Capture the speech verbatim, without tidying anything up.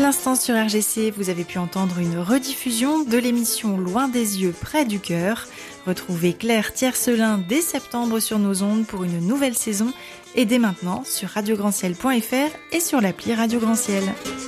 l'instant sur R G C, vous avez pu entendre une rediffusion de l'émission Loin des yeux, près du cœur. Retrouvez Claire Tiercelin dès septembre sur nos ondes pour une nouvelle saison et dès maintenant sur radio grand ciel point f r et sur l'appli Radio Grand Ciel.